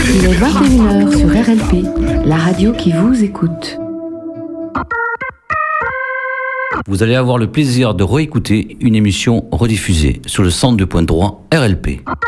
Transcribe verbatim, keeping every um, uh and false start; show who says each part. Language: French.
Speaker 1: Il est vingt et une heures sur R L P, la radio qui vous écoute.
Speaker 2: Vous allez avoir le plaisir de réécouter une émission rediffusée sur le cent deux point trois R L P.